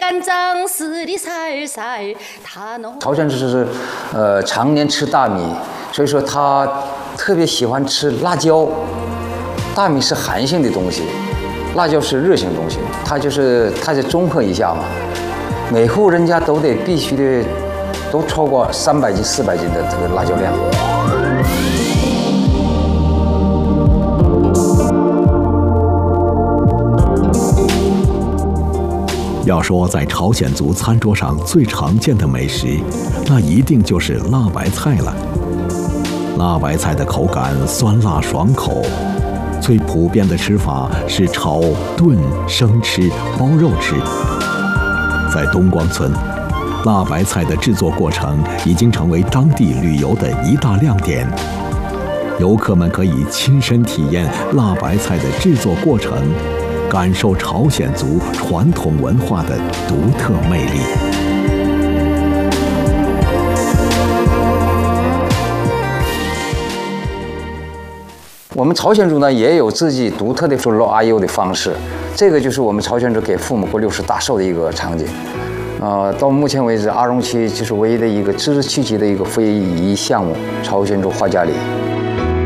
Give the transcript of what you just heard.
干脏丝的살살他浓。 朝鲜是常年吃大米，所以说他特别喜欢吃辣椒。大米是寒性的东西，辣椒是热性东西，它得综合一下嘛。每户人家都得必须的，都超过300斤、400斤的这个辣椒量。 要说在朝鲜族餐桌上最常见的美食，那一定就是辣白菜了。辣白菜的口感酸辣爽口，最普遍的吃法是炒、炖、生吃、包肉吃。在东光村，辣白菜的制作过程已经成为当地旅游的一大亮点。游客们可以亲身体验辣白菜的制作过程，感受朝鲜族传统文化的独特魅力。 我们朝鲜族呢也有自己独特的说捞阿优的方式，这个就是我们朝鲜族给父母过60大寿的一个场景。到目前为止，阿荣旗就是唯一的一个自治区级的一个非遗项目——朝鲜族花甲礼。